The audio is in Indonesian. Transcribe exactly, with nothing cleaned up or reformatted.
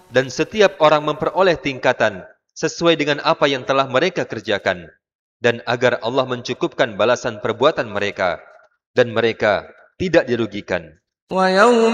Dan setiap orang memperoleh tingkatan sesuai dengan apa yang telah mereka kerjakan, dan agar Allah mencukupkan balasan perbuatan mereka, dan mereka tidak dirugikan.